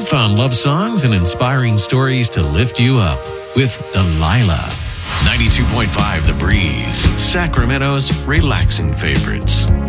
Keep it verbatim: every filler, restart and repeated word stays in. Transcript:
Fun love songs and inspiring stories to lift you up with Delilah. ninety-two point five The Breeze, Sacramento's relaxing favorites.